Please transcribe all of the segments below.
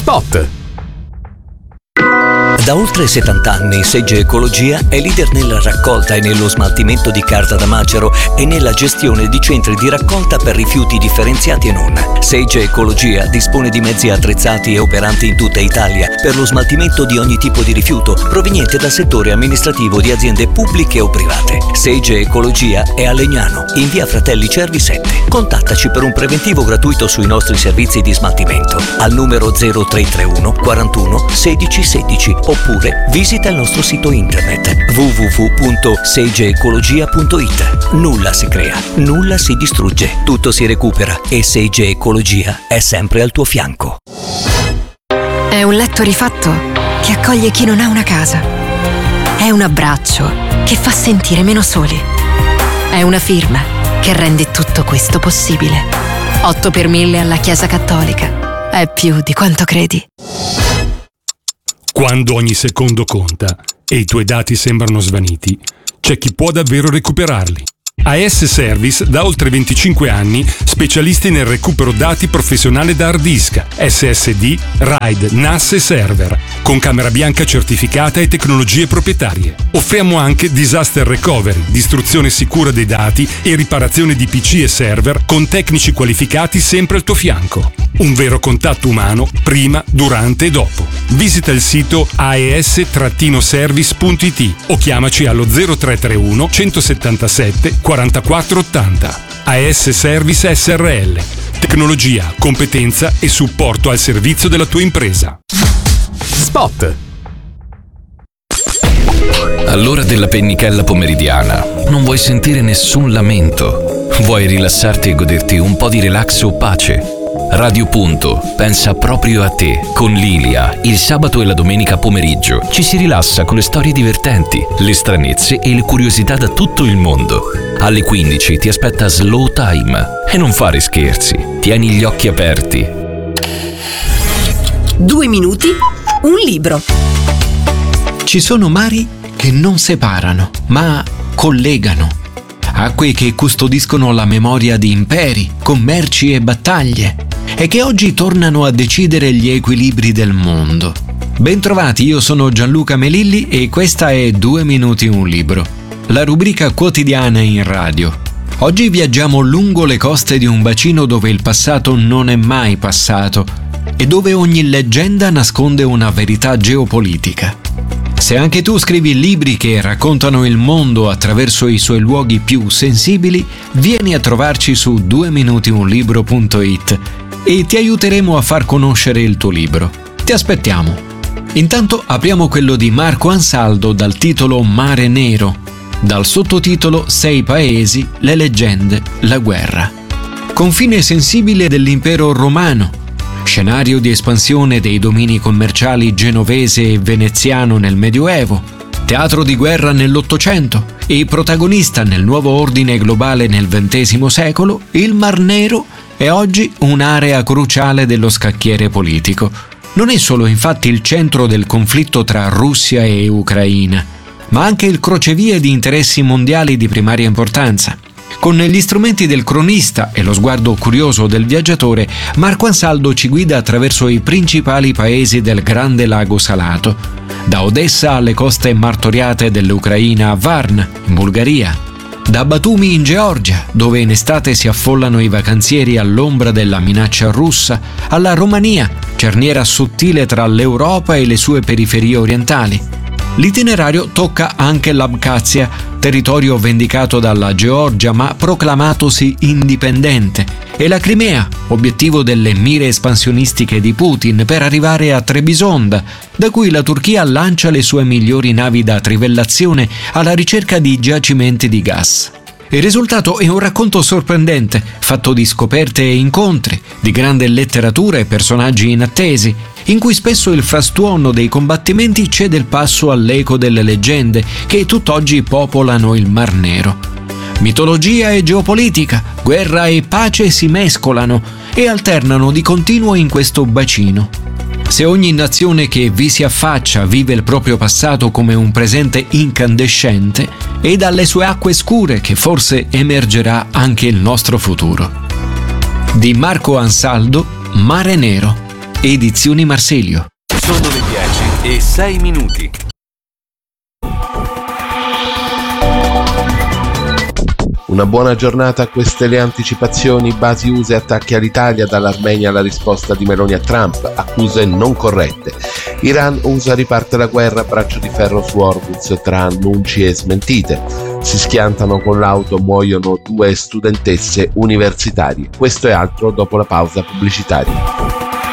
Spot. Da oltre 70 anni Sage Ecologia è leader nella raccolta e nello smaltimento di carta da macero e nella gestione di centri di raccolta per rifiuti differenziati e non. Sage Ecologia dispone di mezzi attrezzati e operanti in tutta Italia per lo smaltimento di ogni tipo di rifiuto proveniente dal settore amministrativo di aziende pubbliche o private. Sage Ecologia è a Legnano, in via Fratelli Cervi 7. Contattaci per un preventivo gratuito sui nostri servizi di smaltimento al numero 0331 41 16 16 oppure visita il nostro sito internet www.sageecologia.it. Nulla si crea, nulla si distrugge, tutto si recupera e Sage Ecologia è sempre al tuo fianco. È un letto rifatto che accoglie chi non ha una casa. È un abbraccio che fa sentire meno soli. È una firma che rende tutto questo possibile. 8 per 1000 alla Chiesa Cattolica. È più di quanto credi. Quando ogni secondo conta e i tuoi dati sembrano svaniti, c'è chi può davvero recuperarli. AS Service da oltre 25 anni, specialisti nel recupero dati professionale da hard disk, SSD, RAID, NAS e server, con camera bianca certificata e tecnologie proprietarie. Offriamo anche disaster recovery, distruzione sicura dei dati e riparazione di PC e server con tecnici qualificati sempre al tuo fianco. Un vero contatto umano prima, durante e dopo. Visita il sito aes-service.it o chiamaci allo 0331 177 4480. AS Service SRL. Tecnologia, competenza e supporto al servizio della tua impresa. Spot. All'ora della pennichella pomeridiana non vuoi sentire nessun lamento. Vuoi rilassarti e goderti un po' di relax o pace. Radio Punto pensa proprio a te. Con Lilia, il sabato e la domenica pomeriggio ci si rilassa con le storie divertenti, le stranezze e le curiosità da tutto il mondo. Alle 15 ti aspetta Slow Time e non fare scherzi, tieni gli occhi aperti. 2 minuti, un libro. Ci sono mari che non separano, ma collegano. Acque che custodiscono la memoria di imperi, commerci e battaglie e che oggi tornano a decidere gli equilibri del mondo. Bentrovati, io sono Gianluca Melilli e questa è 2 minuti un libro, la rubrica quotidiana in radio. Oggi viaggiamo lungo le coste di un bacino dove il passato non è mai passato e dove ogni leggenda nasconde una verità geopolitica. Se anche tu scrivi libri che raccontano il mondo attraverso i suoi luoghi più sensibili, vieni a trovarci su 2minutiunlibro.it e ti aiuteremo a far conoscere il tuo libro. Ti aspettiamo. Intanto apriamo quello di Marco Ansaldo dal titolo Mare Nero, dal sottotitolo 6 paesi, le leggende, la guerra. Confine sensibile dell'impero romano, scenario di espansione dei domini commerciali genovese e veneziano nel Medioevo, teatro di guerra nell'Ottocento e protagonista nel nuovo ordine globale nel XX secolo, il Mar Nero è oggi un'area cruciale dello scacchiere politico. Non è solo infatti il centro del conflitto tra Russia e Ucraina, ma anche il crocevia di interessi mondiali di primaria importanza. Con gli strumenti del cronista e lo sguardo curioso del viaggiatore, Marco Ansaldo ci guida attraverso i principali paesi del Grande Lago Salato, da Odessa alle coste martoriate dell'Ucraina a Varna, in Bulgaria, da Batumi in Georgia, dove in estate si affollano i vacanzieri all'ombra della minaccia russa, alla Romania, cerniera sottile tra l'Europa e le sue periferie orientali. L'itinerario tocca anche l'Abkhazia, territorio vendicato dalla Georgia ma proclamatosi indipendente, e la Crimea, obiettivo delle mire espansionistiche di Putin per arrivare a Trebisonda, da cui la Turchia lancia le sue migliori navi da trivellazione alla ricerca di giacimenti di gas. Il risultato è un racconto sorprendente, fatto di scoperte e incontri, di grande letteratura e personaggi inattesi, in cui spesso il frastuono dei combattimenti cede il passo all'eco delle leggende che tutt'oggi popolano il Mar Nero. Mitologia e geopolitica, guerra e pace si mescolano e alternano di continuo in questo bacino. Se ogni nazione che vi si affaccia vive il proprio passato come un presente incandescente, è dalle sue acque scure che forse emergerà anche il nostro futuro. Di Marco Ansaldo, Mare Nero. Edizioni Marsilio. Sono le 10:06. Una buona giornata, a queste le anticipazioni. Basi USA e attacchi all'Italia, dall'Armenia alla risposta di Meloni a Trump, accuse non corrette. Iran, USA riparte la guerra, braccio di ferro su Hormuz tra annunci e smentite. Si schiantano con l'auto, muoiono 2 studentesse universitarie. Questo e altro dopo la pausa pubblicitaria.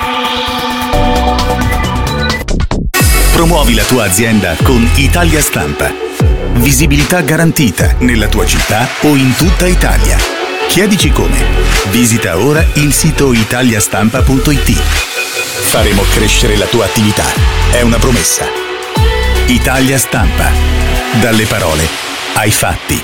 Promuovi la tua azienda con Italia Stampa. Visibilità garantita nella tua città o in tutta Italia. Chiedici come. Visita ora il sito italiastampa.it. Faremo crescere la tua attività. È una promessa. Italia Stampa. Dalle parole ai fatti.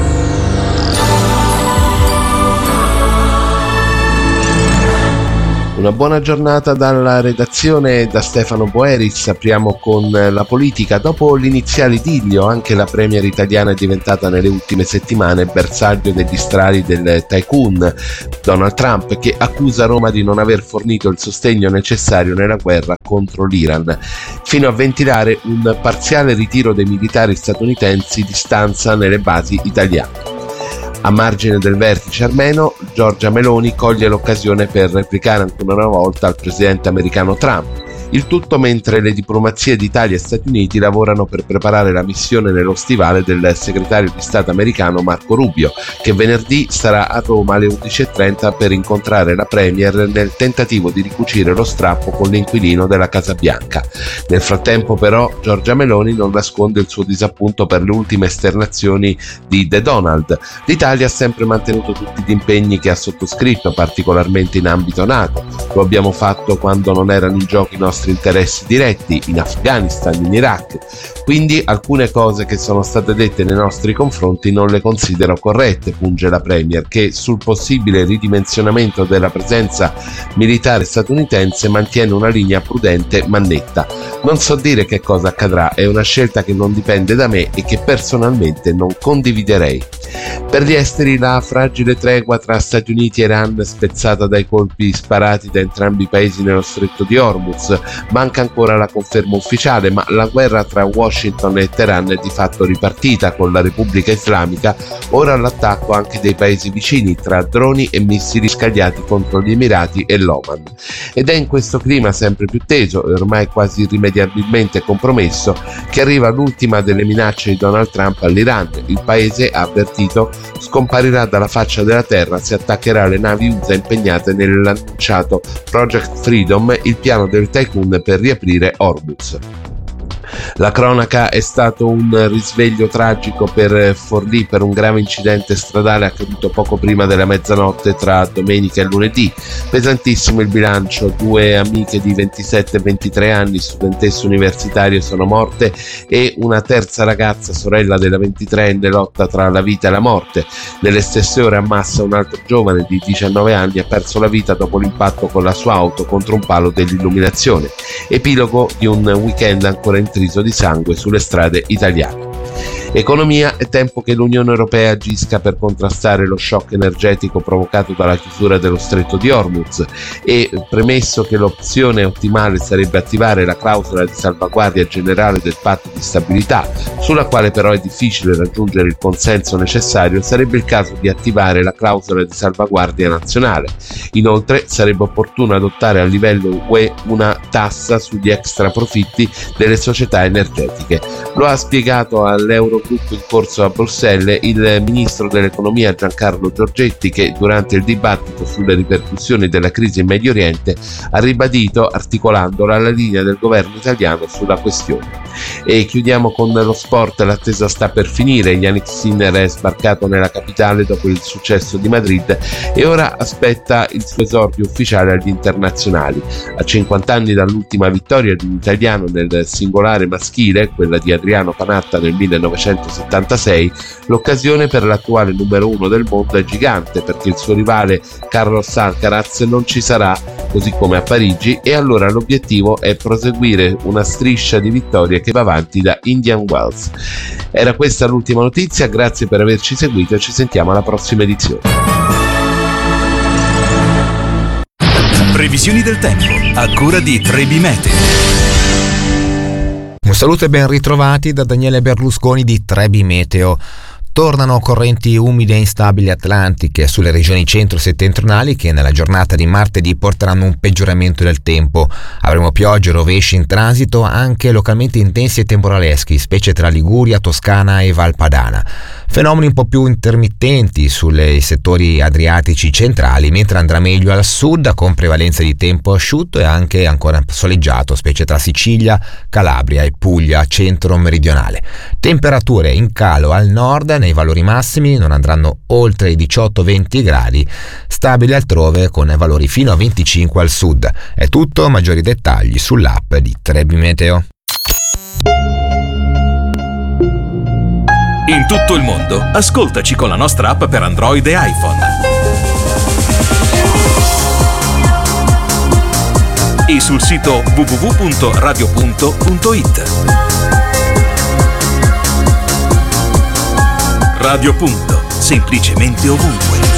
Una buona giornata dalla redazione, da Stefano Boeris. Apriamo con la politica. Dopo l'iniziale idillio, anche la premier italiana è diventata nelle ultime settimane bersaglio degli strali del tycoon Donald Trump, che accusa Roma di non aver fornito il sostegno necessario nella guerra contro l'Iran, fino a ventilare un parziale ritiro dei militari statunitensi di stanza nelle basi italiane. A margine del vertice armeno, Giorgia Meloni coglie l'occasione per replicare ancora una volta al presidente americano Trump. Il tutto mentre le diplomazie d'Italia e Stati Uniti lavorano per preparare la missione nello stivale del segretario di Stato americano Marco Rubio, che venerdì sarà a Roma alle 11:30 per incontrare la premier nel tentativo di ricucire lo strappo con l'inquilino della Casa Bianca. Nel frattempo però Giorgia Meloni non nasconde il suo disappunto per le ultime esternazioni di The Donald. L'Italia ha sempre mantenuto tutti gli impegni che ha sottoscritto, particolarmente in ambito NATO. Lo abbiamo fatto quando non erano in gioco i nostri interessi diretti, in Afghanistan, in Iraq. Quindi alcune cose che sono state dette nei nostri confronti non le considero corrette, punge la premier, che sul possibile ridimensionamento della presenza militare statunitense mantiene una linea prudente ma netta. Non so dire che cosa accadrà, è una scelta che non dipende da me e che personalmente non condividerei. Per gli esteri, la fragile tregua tra Stati Uniti e Iran, spezzata dai colpi sparati da entrambi i paesi nello stretto di Hormuz. Manca ancora la conferma ufficiale, ma la guerra tra Washington e Teheran è di fatto ripartita, con la Repubblica Islamica ora all'attacco anche dei paesi vicini, tra droni e missili scagliati contro gli Emirati e l'Oman. Ed è in questo clima sempre più teso e ormai quasi irrimediabilmente compromesso che arriva l'ultima delle minacce di Donald Trump all'Iran. Il paese, ha avvertito, scomparirà dalla faccia della terra se attaccherà le navi USA impegnate nell'annunciato Project Freedom, il piano del tycoon per riaprire Hormuz. La cronaca è stato un risveglio tragico per Forlì per un grave incidente stradale accaduto poco prima della mezzanotte tra domenica e lunedì. Pesantissimo il bilancio: 2 amiche di 27 e 23 anni, studentesse universitarie, sono morte e una terza ragazza, sorella della 23enne, lotta tra la vita e la morte. Nelle stesse ore a Massa un altro giovane di 19 anni ha perso la vita dopo l'impatto con la sua auto contro un palo dell'illuminazione. Epilogo di un weekend ancora intriso di sangue sulle strade italiane. Economia, è tempo che l'Unione Europea agisca per contrastare lo shock energetico provocato dalla chiusura dello stretto di Hormuz, e premesso che l'opzione ottimale sarebbe attivare la clausola di salvaguardia generale del patto di stabilità, sulla quale però è difficile raggiungere il consenso necessario, sarebbe il caso di attivare la clausola di salvaguardia nazionale. Inoltre sarebbe opportuno adottare a livello UE una tassa sugli extra profitti delle società energetiche. Lo ha spiegato all'Eurogruppo in corso a Bruxelles il ministro dell'economia Giancarlo Giorgetti, che durante il dibattito sulle ripercussioni della crisi in Medio Oriente ha ribadito, articolandola, la linea del governo italiano sulla questione. E chiudiamo con lo sport. L'attesa sta per finire. Yannick Sinner è sbarcato nella capitale dopo il successo di Madrid e ora aspetta il suo esordio ufficiale agli internazionali. A 50 anni dall'ultima vittoria di un italiano nel singolare maschile, quella di Adriano Panatta nel 1976, l'occasione per l'attuale numero 1 del mondo è gigante, perché il suo rivale Carlos Alcaraz non ci sarà, così come a Parigi, e allora l'obiettivo è proseguire una striscia di vittorie che va avanti da Indian Wells. Era questa l'ultima notizia, grazie per averci seguito e ci sentiamo alla prossima edizione. Previsioni del tempo a cura di Trebi Meteo. Un saluto e ben ritrovati da Daniele Berlusconi di Trebi Meteo. Tornano correnti umide e instabili atlantiche sulle regioni centro-settentrionali che nella giornata di martedì porteranno un peggioramento del tempo. Avremo piogge e rovesci in transito, anche localmente intensi e temporaleschi, specie tra Liguria, Toscana e Valpadana. Fenomeni un po' più intermittenti sui settori adriatici centrali, mentre andrà meglio al sud con prevalenza di tempo asciutto e anche ancora soleggiato, specie tra Sicilia, Calabria e Puglia centro-meridionale. Temperature in calo al nord, nei valori massimi non andranno oltre i 18-20 gradi, stabili altrove con valori fino a 25 al sud. È tutto, maggiori dettagli sull'app di Trebi Meteo. In tutto il mondo, ascoltaci con la nostra app per Android e iPhone. E sul sito www.radio.it. Radio Punto, semplicemente ovunque.